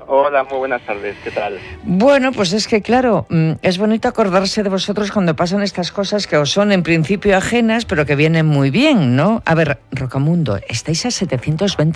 Hola, muy buenas tardes, ¿qué tal? Bueno, pues es que claro, es bonito acordarse de vosotros cuando pasan estas cosas que os son en principio ajenas, pero que vienen muy bien, ¿no? A ver, Rocamundo, estáis a 720